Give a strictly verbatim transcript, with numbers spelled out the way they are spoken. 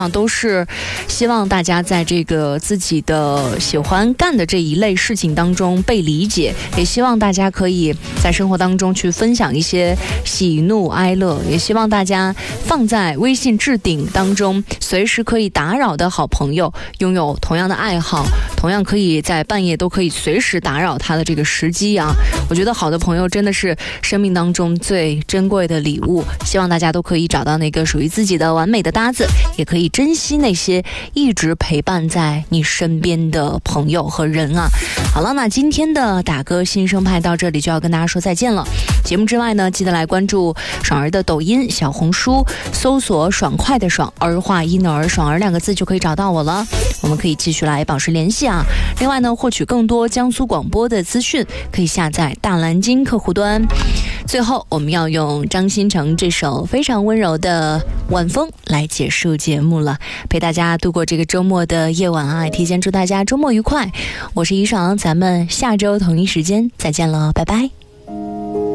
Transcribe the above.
都是希望大家在这个自己的喜欢干的这一类事情当中被理解，也希望大家可以在生活当中去分享一些喜怒哀乐，也希望大家放在微信置顶当中随时可以打扰的好朋友拥有同样的爱好，同样可以在半夜都可以随时打扰他的这个时机啊。我觉得好的朋友真的是生命当中最珍贵的礼物，希望大家都可以找到那个属于自己的完美的搭子，也可以珍惜那些一直陪伴在你身边的朋友和人啊。好了，那今天的打歌新生派到这里就要跟大家说再见了。节目之外呢，记得来关注爽儿的抖音、小红书，搜索爽快的爽，儿化音的儿，爽儿两个字就可以找到我了。我们可以继续来保持联系啊。另外呢，获取更多江苏广播的资讯，可以下载大蓝鲸客户端。最后，我们要用张新成这首非常温柔的《晚风》来结束节目了，陪大家度过这个周末的夜晚啊！提前祝大家周末愉快。我是怡爽，咱们下周同一时间再见了，拜拜。